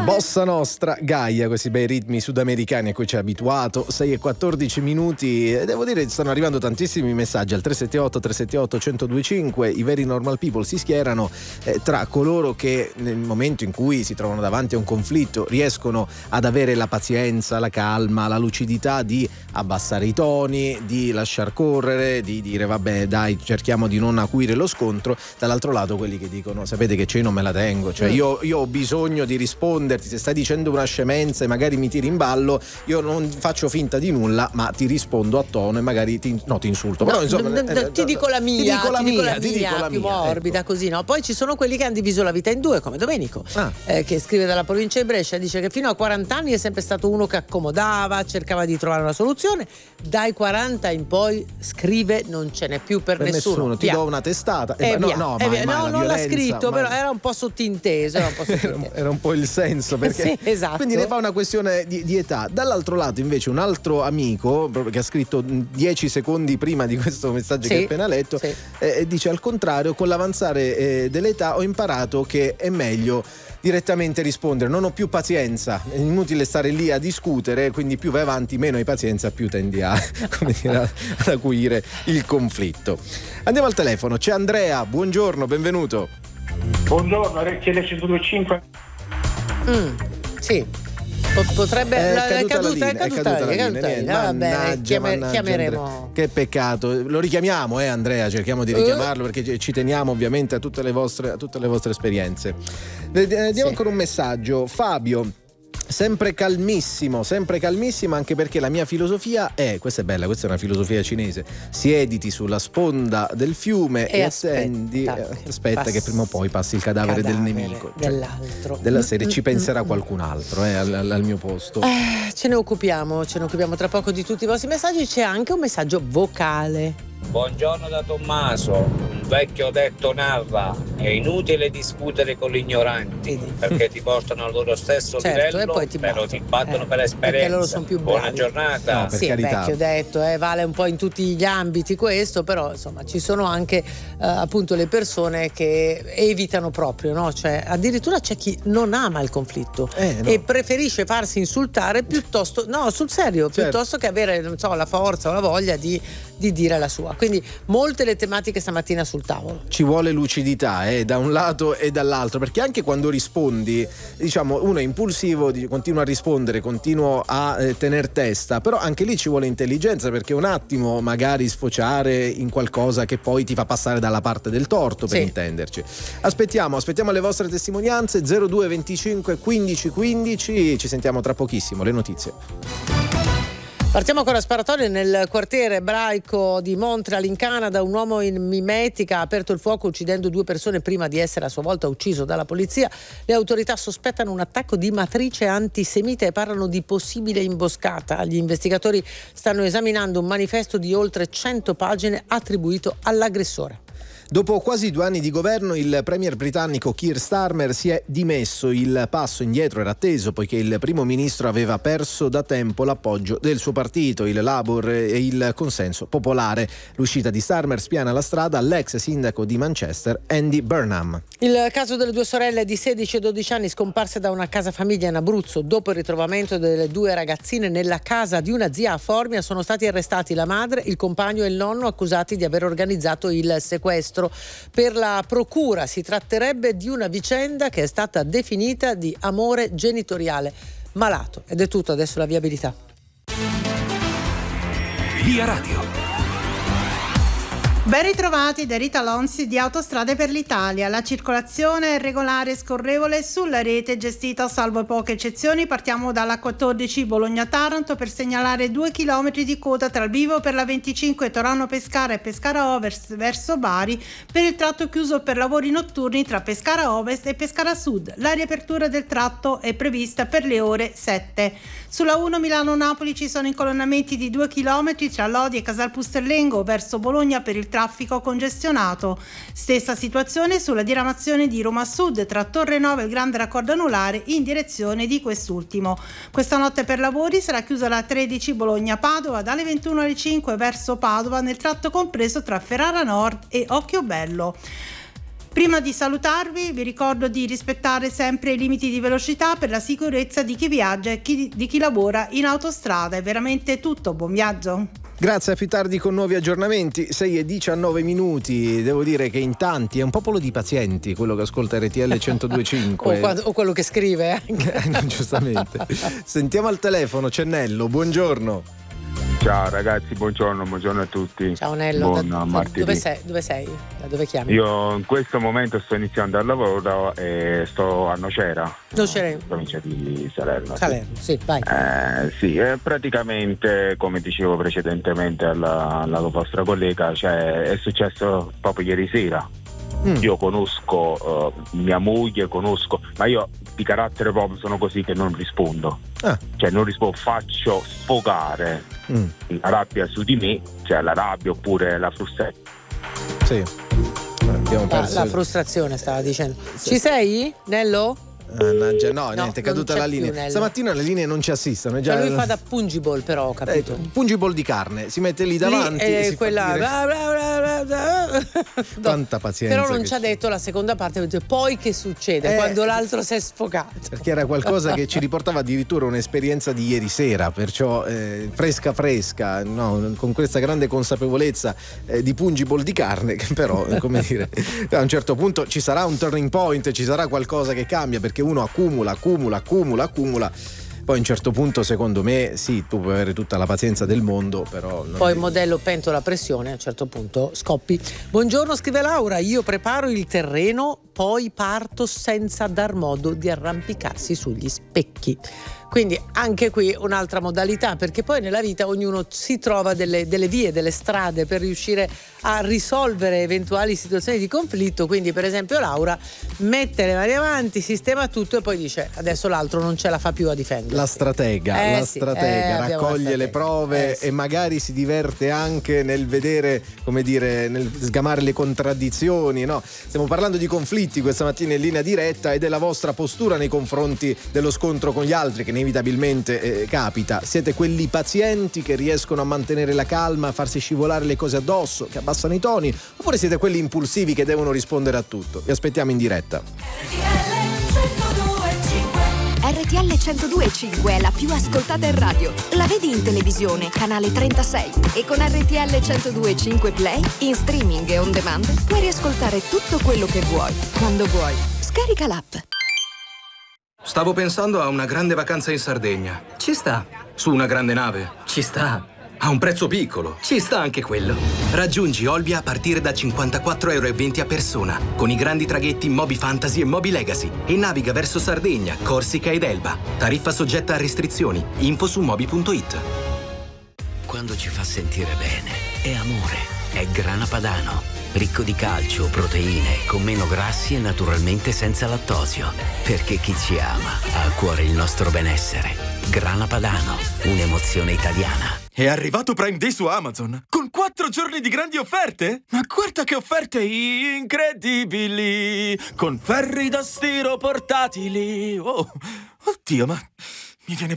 Bossa Nostra, Gaia, questi bei ritmi sudamericani a cui ci ha abituato. 6:14 e devo dire stanno arrivando tantissimi messaggi al 378-378-1025. I veri normal people si schierano tra coloro che nel momento in cui si trovano davanti a un conflitto riescono ad avere la pazienza, la calma, la lucidità di abbassare i toni, di lasciar correre, di dire vabbè dai cerchiamo di non acuire lo scontro. Dall'altro lato quelli che dicono sapete che io non me la tengo, cioè io ho bisogno di risponderti, se stai dicendo una scemenza e magari mi tiri in ballo io non faccio finta di nulla ma ti rispondo a tono e magari ti insulto, però insomma ti dico la mia più morbida, ecco. Così no. Poi ci sono quelli che hanno diviso la vita in due come Domenico che scrive dalla provincia di Brescia, dice che fino a 40 anni è sempre stato uno che accomodava, cercava di trovare una soluzione, dai 40 in poi scrive non ce n'è più per nessuno. Ti do una testata non l'ha scritto però era un po' sottinteso, era un po' il senso perché sì, esatto. Quindi ne fa una questione di età. Dall'altro lato invece un altro amico che ha scritto 10 secondi prima di questo messaggio che hai appena letto dice al contrario, con l'avanzare dell'età ho imparato che è meglio direttamente rispondere, non ho più pazienza, è inutile stare lì a discutere, quindi più vai avanti meno hai pazienza, più tendi ad acuire il conflitto. Andiamo al telefono, c'è Andrea, buongiorno, benvenuto. Buongiorno, RTL 102.5. Sì, potrebbe è caduta la linea. Vabbè, chiameremo. Che peccato, lo richiamiamo Andrea, cerchiamo di richiamarlo perché ci teniamo ovviamente a tutte le vostre esperienze. Diamo ancora un messaggio. Fabio, sempre calmissimo anche perché la mia filosofia è, questa è bella, questa è una filosofia cinese, siediti sulla sponda del fiume e aspetta che prima o poi passi il cadavere del nemico, dell'altro, della serie ci penserà qualcun altro al mio posto. Ce ne occupiamo tra poco di tutti i vostri messaggi. C'è anche un messaggio vocale. Buongiorno da Tommaso, un vecchio detto narra: è inutile discutere con gli ignoranti perché ti portano al loro stesso livello, e poi però ti battono per esperienza. Perché loro sono più bravi. Buona giornata. No, per carità. Vecchio detto, vale un po' in tutti gli ambiti questo, però insomma ci sono anche appunto le persone che evitano proprio, no? Cioè addirittura c'è chi non ama il conflitto e preferisce farsi insultare piuttosto, no, sul serio, piuttosto che avere la forza o la voglia di dire la sua. Quindi molte le tematiche stamattina sul tavolo. Ci vuole lucidità da un lato e dall'altro, perché anche quando rispondi, diciamo, uno è impulsivo, continua a rispondere, continua a tener testa, però anche lì ci vuole intelligenza, perché un attimo magari sfociare in qualcosa che poi ti fa passare dalla parte del torto, per intenderci. Aspettiamo le vostre testimonianze. 02 25 15 15, ci sentiamo tra pochissimo, le notizie. Partiamo con la sparatoria nel quartiere ebraico di Montreal in Canada. Un uomo in mimetica ha aperto il fuoco uccidendo 2 persone prima di essere a sua volta ucciso dalla polizia. Le autorità sospettano un attacco di matrice antisemita e parlano di possibile imboscata. Gli investigatori stanno esaminando un manifesto di oltre 100 pagine attribuito all'aggressore. Dopo quasi 2 anni di governo, il premier britannico Keir Starmer si è dimesso. Il passo indietro era atteso poiché il primo ministro aveva perso da tempo l'appoggio del suo partito, il Labour, e il consenso popolare. L'uscita di Starmer spiana la strada all'ex sindaco di Manchester, Andy Burnham. Il caso delle 2 sorelle di 16 e 12 anni scomparse da una casa famiglia in Abruzzo. Dopo il ritrovamento delle 2 ragazzine nella casa di una zia a Formia, sono stati arrestati la madre, il compagno e il nonno, accusati di aver organizzato il sequestro. Per la procura si tratterebbe di una vicenda che è stata definita di amore genitoriale malato. Ed è tutto, adesso la viabilità. Via Radio. Ben ritrovati da Rita Lonzi di Autostrade per l'Italia. La circolazione è regolare e scorrevole sulla rete gestita, salvo poche eccezioni. Partiamo dalla 14 Bologna-Taranto per segnalare 2 chilometri di coda tra il bivio per la 25 Torano-Pescara e Pescara Ovest verso Bari per il tratto chiuso per lavori notturni tra Pescara Ovest e Pescara Sud. La riapertura del tratto è prevista per le ore 7. Sulla 1 Milano-Napoli ci sono incolonnamenti di 2 chilometri tra Lodi e Casal Pusterlengo verso Bologna per il traffico congestionato. Stessa situazione sulla diramazione di Roma Sud tra Torre Nova e il Grande Raccordo Anulare in direzione di quest'ultimo. Questa notte per lavori sarà chiusa la 13 Bologna-Padova dalle 21 alle 5 verso Padova nel tratto compreso tra Ferrara Nord e Occhiobello. Prima di salutarvi vi ricordo di rispettare sempre i limiti di velocità per la sicurezza di chi viaggia e di chi lavora in autostrada. È veramente tutto, buon viaggio. Grazie, a più tardi con nuovi aggiornamenti. 6:19. Devo dire che in tanti è un popolo di pazienti quello che ascolta RTL 102.5 o quello che scrive giustamente. Sentiamo al telefono, c'è Nello, buongiorno. Ciao ragazzi, buongiorno a tutti. Ciao Nello, Buon martedì. Dove sei? Da dove chiami? Io in questo momento sto iniziando al lavoro e sto a Nocera, provincia di Salerno. Salerno, sì, vai. Praticamente, come dicevo precedentemente alla vostra collega, cioè, è successo proprio ieri sera. Io conosco mia moglie, ma io di carattere proprio sono così che non rispondo. Cioè non rispondo, faccio sfogare la rabbia su di me, cioè la rabbia oppure la frustrazione. Sì. Abbiamo perso la frustrazione, stava dicendo. Ci sei, Nello? No, niente, è caduta la linea. Più, stamattina le linee non ci assistono. Già lui fa da pungible, però, ho capito. Pungible di carne, si mette lì davanti lì, e si quella tanta pazienza. Però non ci ha detto la seconda parte, poi che succede quando l'altro si è sfogato. Perché era qualcosa che ci riportava addirittura un'esperienza di ieri sera, perciò fresca, no, con questa grande consapevolezza di pungible di carne, che però, come dire, a un certo punto ci sarà un turning point, ci sarà qualcosa che cambia, perché uno accumula, poi a un certo punto, secondo me, sì, tu puoi avere tutta la pazienza del mondo, però poi il modello pentola a pressione, a un certo punto scoppi. Buongiorno, scrive Laura, io preparo il terreno, poi parto senza dar modo di arrampicarsi sugli specchi. Quindi anche qui un'altra modalità, perché poi nella vita ognuno si trova delle vie, delle strade per riuscire a risolvere eventuali situazioni di conflitto. Quindi per esempio Laura mette le mani avanti, sistema tutto e poi dice adesso l'altro non ce la fa più a difendere. La stratega raccoglie le prove e magari si diverte anche nel vedere, come dire, nel sgamare le contraddizioni, no? Stiamo parlando di conflitti questa mattina in linea diretta e della vostra postura nei confronti dello scontro con gli altri, che inevitabilmente capita. Siete quelli pazienti che riescono a mantenere la calma, a farsi scivolare le cose addosso, che abbassano i toni, oppure siete quelli impulsivi che devono rispondere a tutto? Vi aspettiamo in diretta. RTL 102.5 è la più ascoltata in radio. La vedi in televisione, canale 36, e con RTL 102.5 Play in streaming e on demand puoi riascoltare tutto quello che vuoi, quando vuoi. Scarica l'app. Stavo pensando a una grande vacanza in Sardegna. Ci sta. Su una grande nave. Ci sta. A un prezzo piccolo. Ci sta anche quello. Raggiungi Olbia a partire da 54,20 € a persona, con i grandi traghetti Moby Fantasy e Moby Legacy, e naviga verso Sardegna, Corsica ed Elba. Tariffa soggetta a restrizioni. Info su moby.it. Quando ci fa sentire bene, è amore. È Grana Padano. Ricco di calcio, proteine, con meno grassi e naturalmente senza lattosio. Perché chi ci ama ha a cuore il nostro benessere. Grana Padano, un'emozione italiana. È arrivato Prime Day su Amazon, con 4 giorni di grandi offerte? Ma guarda che offerte incredibili! Con ferri da stiro portatili! Oh, oddio, ma mi viene